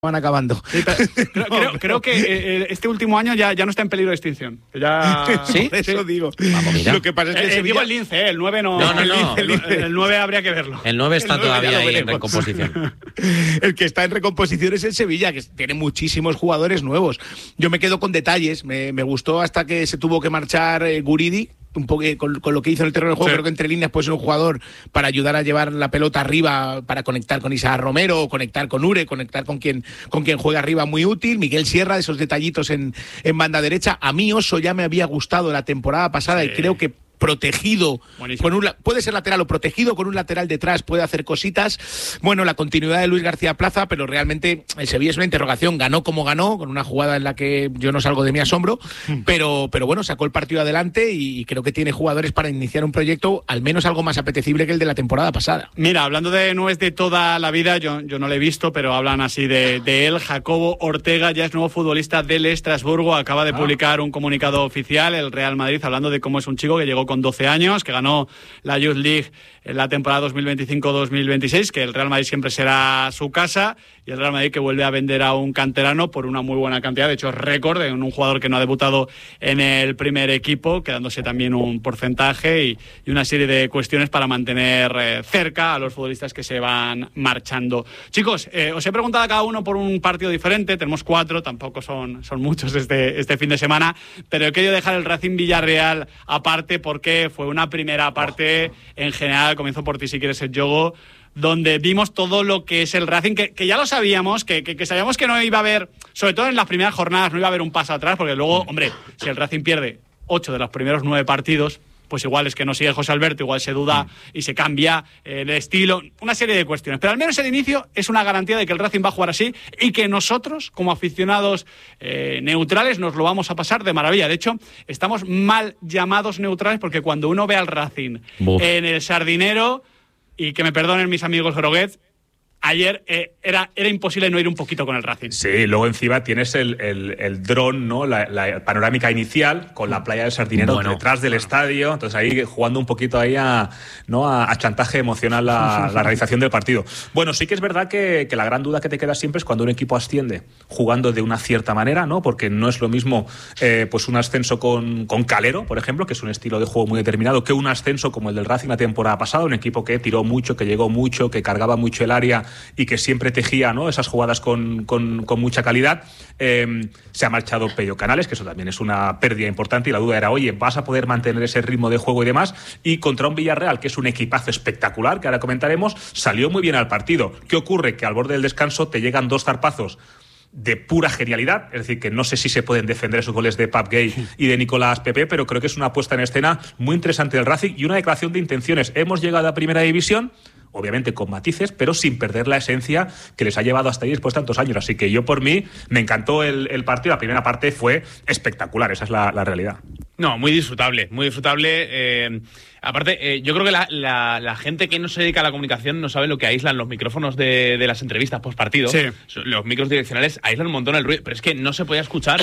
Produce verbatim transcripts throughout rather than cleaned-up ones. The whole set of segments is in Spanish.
van acabando. Sí, creo, creo, creo que eh, este último año ya, ya no está en peligro de extinción. Ya... ¿Sí? Por eso sí. digo. Vamos, mira. Lo que pasa es que Eh, Sevilla... digo el lince, eh, el nueve no. No, no, no. El, el, el nueve habría que verlo. El nueve está El nueve todavía ya lo ahí en veremos. recomposición. El que está en recomposición es el Sevilla, que tiene muchísimos jugadores nuevos. Yo me quedo con detalles. Me, me gustó hasta que se tuvo que marchar eh, Guridi. Un poco con, con lo que hizo en el terreno del juego, sí. Creo que entre líneas puede ser un jugador para ayudar a llevar la pelota arriba, para conectar con Isaac Romero, conectar con Ure, conectar con quien, con quien juega arriba, muy útil. Miguel Sierra, esos detallitos en, en banda derecha. A mí Oso ya me había gustado la temporada pasada sí. y creo que protegido, con un, puede ser lateral o protegido con un lateral detrás, puede hacer cositas. Bueno, la continuidad de Luis García Plaza, pero realmente el Sevilla es una interrogación. Ganó como ganó, con una jugada en la que yo no salgo de mi asombro, pero, pero bueno, sacó el partido adelante y creo que tiene jugadores para iniciar un proyecto al menos algo más apetecible que el de la temporada pasada. Mira, hablando de nueve de toda la vida, yo, yo no lo he visto, pero hablan así de, de él. Jacobo Ortega ya es nuevo futbolista del Estrasburgo, acaba de ah. publicar un comunicado oficial, el Real Madrid, hablando de cómo es un chico que llegó con doce años, que ganó la Youth League en la temporada dos mil veinticinco dos mil veintiséis, que el Real Madrid siempre será su casa, y el Real Madrid que vuelve a vender a un canterano por una muy buena cantidad, de hecho es récord en un jugador que no ha debutado en el primer equipo, quedándose también un porcentaje y, y una serie de cuestiones para mantener eh, cerca a los futbolistas que se van marchando. Chicos, eh, os he preguntado a cada uno por un partido diferente, tenemos cuatro, tampoco son, son muchos este, este fin de semana, pero he querido dejar el Racing Villarreal aparte porque fue una primera parte en general. Comienzo por ti si quieres el Yogo, donde vimos todo lo que es el Racing, que, que ya lo sabíamos, que, que, que sabíamos que no iba a haber, sobre todo en las primeras jornadas, no iba a haber un paso atrás, porque luego, hombre, si el Racing pierde ocho de los primeros nueve partidos, pues igual es que no sigue José Alberto, igual se duda y se cambia el estilo, una serie de cuestiones. Pero al menos el inicio es una garantía de que el Racing va a jugar así y que nosotros, como aficionados eh, neutrales, nos lo vamos a pasar de maravilla. De hecho, estamos mal llamados neutrales porque cuando uno ve al Racing Buf. en el Sardinero, y que me perdonen mis amigos groguets, ayer eh, era, era imposible no ir un poquito con el Racing. Sí, luego encima tienes el, el, el dron, ¿no? La, la panorámica inicial con la playa del Sardinero bueno, detrás del bueno. estadio. Entonces ahí jugando un poquito ahí a, ¿no? a, a chantaje emocional la, la realización del partido. Bueno, sí que es verdad que, que la gran duda que te queda siempre es cuando un equipo asciende jugando de una cierta manera, ¿no? Porque no es lo mismo eh, pues un ascenso con, con Calero, por ejemplo, que es un estilo de juego muy determinado, que un ascenso como el del Racing la temporada pasada, un equipo que tiró mucho, que llegó mucho, que cargaba mucho el área y que siempre tejía, ¿no? esas jugadas con, con, con mucha calidad. Eh, se ha marchado Pello Canales, que eso también es una pérdida importante, y la duda era, oye, ¿vas a poder mantener ese ritmo de juego y demás? Y contra un Villarreal, que es un equipazo espectacular, que ahora comentaremos, salió muy bien al partido. ¿Qué ocurre? Que al borde del descanso te llegan dos zarpazos de pura genialidad, es decir, que no sé si se pueden defender esos goles de Pap Gay y de Nicolás Pepe, pero creo que es una puesta en escena muy interesante del Racing y una declaración de intenciones. Hemos llegado a Primera División, obviamente con matices, pero sin perder la esencia que les ha llevado hasta ahí después de tantos años. Así que yo, por mí, me encantó el, el partido. La primera parte fue espectacular, esa es la, la realidad. No, muy disfrutable, muy disfrutable. Eh, aparte, eh, yo creo que la, la, la gente que no se dedica a la comunicación no sabe lo que aíslan los micrófonos de, de las entrevistas post partido. Sí. Los micros direccionales aíslan un montón el ruido, pero es que no se podía escuchar.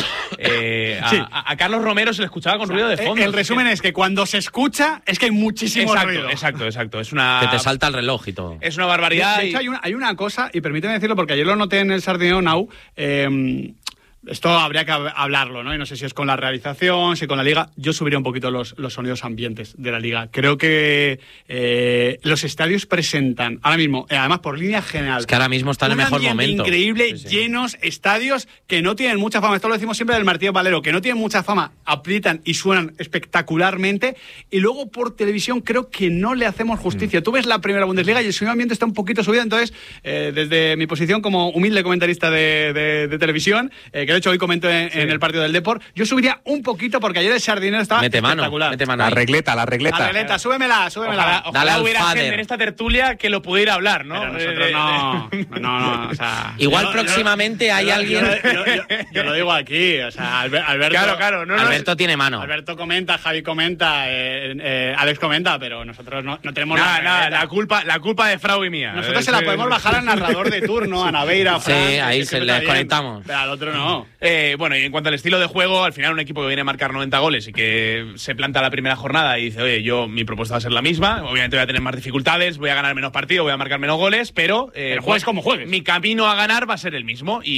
Eh, a, sí. a, a Carlos Romero se le escuchaba con o sea, ruido de fondo. El resumen es que cuando se escucha es que hay muchísimo exacto, ruido. Exacto, exacto. Es una... Que te salta el reloj y todo. Es una barbaridad. De, de hecho, y... hay, una, hay una cosa, y permíteme decirlo porque ayer lo noté en el Sardinero Now. Eh, Esto habría que hablarlo, ¿no? Y no sé si es con la realización, si con la liga. Yo subiría un poquito los, los sonidos ambientes de la liga. Creo que eh, los estadios presentan, ahora mismo, eh, además por línea general... Es que ahora mismo está en el mejor momento. Increíble, sí, sí. Llenos, estadios que no tienen mucha fama. Esto lo decimos siempre del Martínez Valero, que no tienen mucha fama, aprietan y suenan espectacularmente. Y luego por televisión creo que no le hacemos justicia. Mm. Tú ves la primera Bundesliga y el sonido ambiente está un poquito subido. Entonces, eh, desde mi posición como humilde comentarista de, de, de televisión, eh, que de hecho hoy comento en, sí. en el partido del Depor, yo subiría un poquito porque ayer el Sardinero estaba mete espectacular. Mano, mete mano la ahí. regleta, la regleta. La regleta, súbemela, súbemela. Ojalá, ojalá Dale hubiera al gente en esta tertulia que lo pudiera hablar, ¿no? Pero nosotros no, no, no, no, o sea... Igual yo, próximamente yo, hay yo, alguien... Yo, yo, yo, yo lo digo aquí, o sea, Alberto... Claro, claro. No, Alberto no, tiene mano. Alberto comenta, Javi comenta, eh, eh, Alex comenta, pero nosotros no, no tenemos... Nada, la, nada, la culpa, la culpa de Frau y mía. Nosotros se la podemos bajar al narrador de turno, a Naveira, a Fran, sí, ahí que se le desconectamos. Pero al otro no. no. Eh, bueno, y en cuanto al estilo de juego, al final un equipo que viene a marcar noventa goles y que se planta la primera jornada y dice, oye, yo mi propuesta va a ser la misma, obviamente voy a tener más dificultades, voy a ganar menos partidos, voy a marcar menos goles, pero, eh, pero juegues como juegues. Mi camino a ganar va a ser el mismo. Y